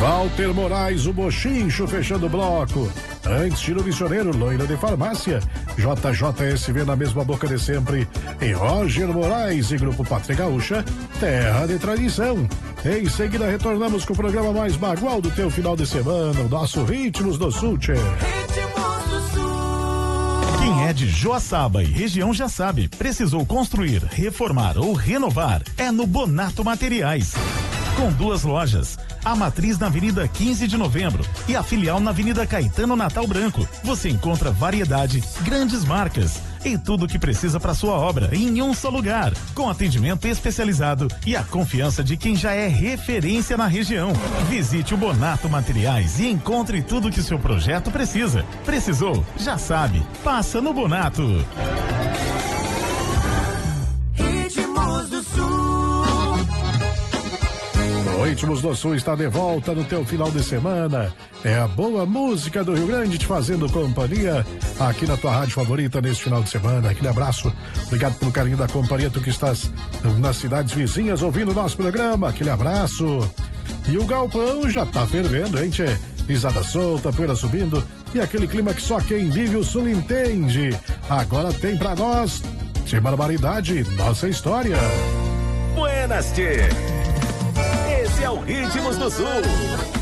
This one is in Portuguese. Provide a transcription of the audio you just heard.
Walter Moraes, o Bochincho, fechando o bloco. Antes, Tiro Missioneiro, Loira de Farmácia. JJSV na mesma boca de sempre. E Roger Moraes e Grupo Pátria Gaúcha, terra de tradição. Em seguida, retornamos com o programa mais bagual do teu final de semana, o nosso Ritmos do Sul, tchê. Ritmos do Sul. Quem é de Joaçaba e região já sabe, precisou construir, reformar ou renovar, é no Bonato Materiais. Com 2 lojas, a matriz na Avenida 15 de Novembro e a filial na Avenida Caetano Natal Branco. Você encontra variedade, grandes marcas e tudo o que precisa para sua obra em um só lugar, com atendimento especializado e a confiança de quem já é referência na região. Visite o Bonato Materiais e encontre tudo o que seu projeto precisa. Precisou? Já sabe. Passa no Bonato. Ritmos do Sul. O Ritmos do Sul está de volta no teu final de semana. É a boa música do Rio Grande te fazendo companhia aqui na tua rádio favorita neste final de semana. Aquele abraço, obrigado pelo carinho da companhia, tu que estás nas cidades vizinhas ouvindo o nosso programa. Aquele abraço. E o galpão já tá fervendo, hein, tchê? Pisada solta, poeira subindo e aquele clima que só quem vive o Sul entende. Agora tem pra nós, tchê Barbaridade, nossa história. Buenas, tchê. Esse é o Ritmos do Sul.